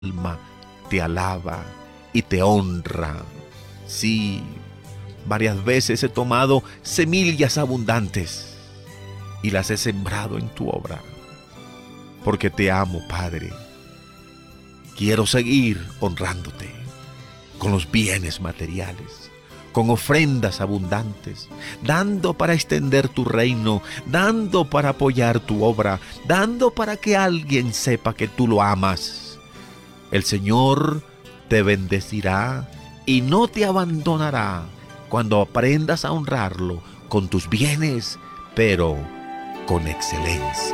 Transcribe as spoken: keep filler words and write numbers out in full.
alma te alaba y te honra. Sí, varias veces he tomado semillas abundantes y las he sembrado en tu obra, porque te amo, Padre. Quiero seguir honrándote con los bienes materiales, con ofrendas abundantes, dando para extender tu reino, dando para apoyar tu obra, dando para que alguien sepa que tú lo amas. El Señor te bendecirá y no te abandonará cuando aprendas a honrarlo con tus bienes, pero con excelencia.